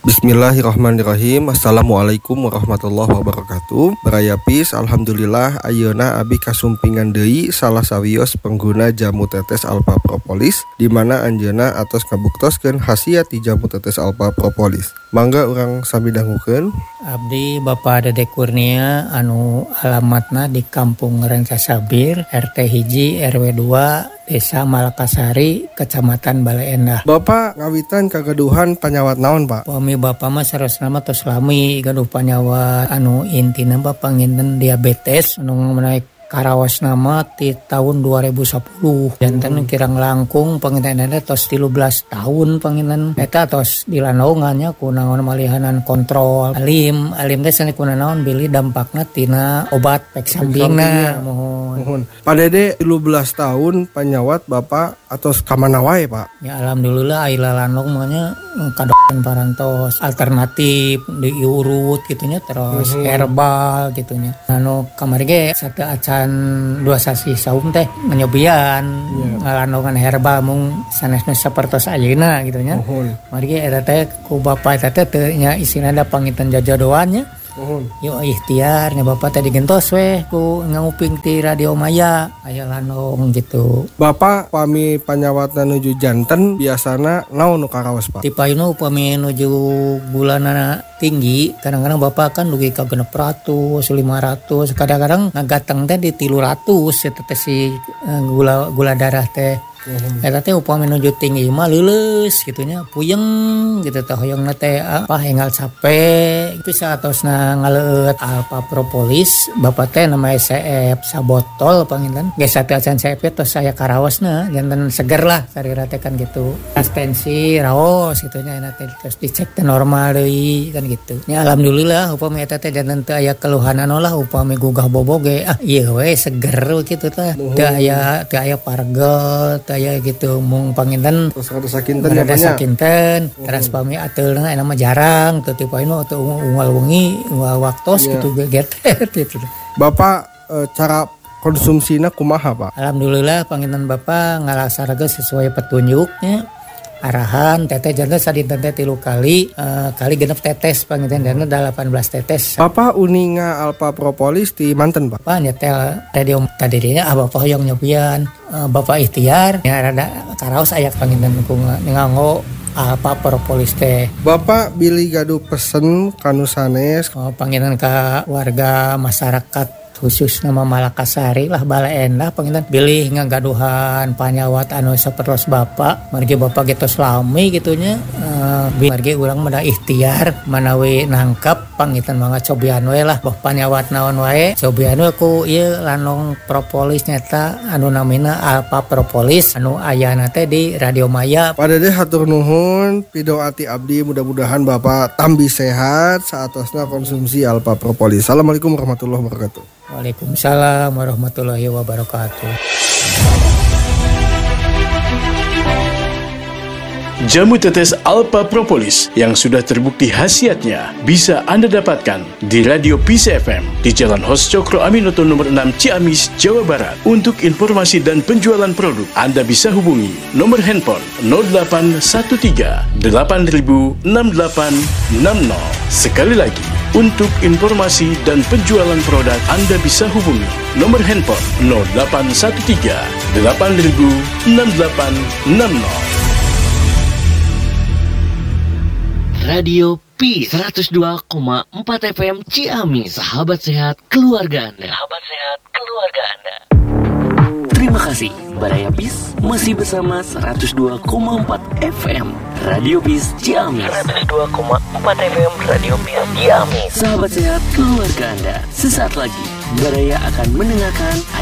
Bismillahirrahmanirrahim. Assalamualaikum warahmatullahi wabarakatuh. Baraya Pis, alhamdulillah ayeuna abi kasumpingan deui salah sawios pengguna jamu tetes alpha propolis di mana anjeunna atos ngabuktoskeun khasiat ti jamu tetes alpha propolis. Mangga urang sami dangukeun. Abdi Bapak Dede Kurnia anu alamatna di Kampung Rancasabir, RT hiji RW 2 Desa Malakasari, Kecamatan Bale Endah. Bapak ngawitan kagaduhan panyawat naon, Pak? Pami Bapak mah saresna mah tos lami gaduh panyawat anu intina Bapak nginten diabetes anu menaik karawas nama ti tahun 2010 janten kirang langkung pangintenna tos 13 tahun panginten eta tos dilanongannya kunaon malihanan kontrol alim teh sani kunaon bili dampakna tina obat pek sampingna mohon. Pak Dede 13 tahun panyawat Bapak atos kamana wae, Pak? Ya alhamdulillah aila lanong manya kadokan parantos alternatif diurut gitunya terus herbal gitunya. Anu kamari ge satea acan 2 sasi saum teh menyobian ngalanongan herbal mung sanesna sapertos ayeuna gitunya. Mari ge eta teh ku Bapak eta teh teu nya isina da panginten jajodoannya. Yuk ikhtiarnya Bapak tadi gentos weh ku nguping ti Radio Maya aya lanong gitu. Bapak pami panyawatna nuju janten biasana naon nu karaos, Pak? Ti payuna upami nuju gulana tinggi kadang-kadang Bapak kan dugi ka 600 500 kadang-kadang ngagateng teh di 300 eta teh si gula darah teh. Eta teh upami nuju tinggi mah leuleus gitunya puyeng gitu teh hoyongna teh enggal capek bisa atosna ngaleut alpha propolis Bapak teh nama SCF sabotol panginten geus satea acan CF tos aya karaosna janten seger lah sarira teh kan gitu tensi raos gitunya enak teh terus dicek teh normal deui kan gitu nya alhamdulillah upami eta teh janten teu aya keluhanan lah upami gugah bobog ge ieu we seger kitu teh teu aya pargel aya gitu mung panginten terus ada sakinten terus pami ateulna nama jarang teu tipainu teu unggal wengi unggal waktos gitu geget gitu. Bapak cara konsumsina kumaha, Pak? Alhamdulillah panginten Bapak ngalaksanakeun sesuai petunjuknya arahan teteh janten sadinten teh 3 kali genep tetes panginten dana 18 tetes. Bapak uninga alpha propolis di manten, Pak? Bapak nyetel radio tadinya Bapak hoyong nyobian Bapak ikhtiar ya rada karaos aya panginten ku nganggo alpha propolis teh. Bapak bilih gaduh pesen kanu sanes panginten ka warga masyarakat khusus nama Malakasari lah Bale Endah panginten bilih ngagaduhan panyawat anu sapertos Bapak margi Bapak gitu selami gitunya margi urang mada ikhtiar manawi nangkap panginten mangga cobian we lah boh panyawat naon wae cobian we ku ieu lanong propolis nyata anu namina alpha propolis anu ayana teh di Radio Maya. Pak Dede hatur nuhun pidoati abdi mudah-mudahan Bapak tambi sehat saatosna konsumsi alpha propolis. Assalamualaikum warahmatullahi wabarakatuh. Waalaikumsalam warahmatullahi wabarakatuh. Jamu tetes alpha propolis yang sudah terbukti khasiatnya bisa Anda dapatkan di Radio Pis FM di Jalan Hos Cokro Aminoto nomor 6 Ciamis, Jawa Barat. Untuk informasi dan penjualan produk Anda bisa hubungi nomor handphone 0813 8000 6860. Sekali lagi, untuk informasi dan penjualan produk Anda bisa hubungi nomor handphone 0813 8000 6860. Radio P 102,4 FM Ciamis, sahabat sehat keluarga Anda. Terima kasih, Baraya Pis masih bersama 102,4 FM Radio Pis Ciamis. 102,4 FM Radio Pis Ciamis. Sahabat sehat keluarga Anda. Sesaat lagi, Baraya akan mendengarkan